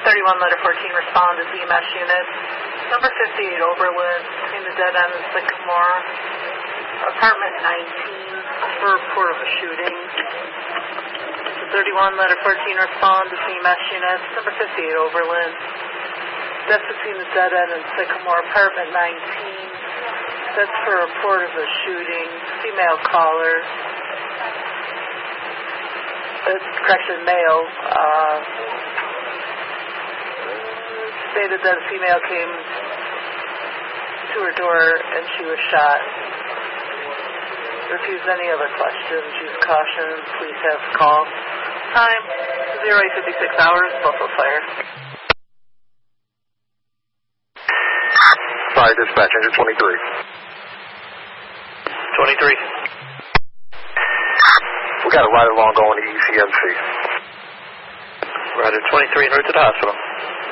31, letter 14, respond to EMS unit. Number 58, Oberlin, between the dead end and Sycamore, apartment 19, for a report of a shooting. 31, letter 14, respond to EMS unit. Number 58, Oberlin, that's between the dead end and Sycamore, apartment 19. That's for a report of a shooting. Female caller. Correction, male. Stated that a female came to her door and she was shot. Refused any other questions. Use caution. Please have call. Time 0856 hours. Buffalo Fire. Fire dispatch, engine 23. 23. We got a ride along going to ECMC. Rider 23 en route to the hospital.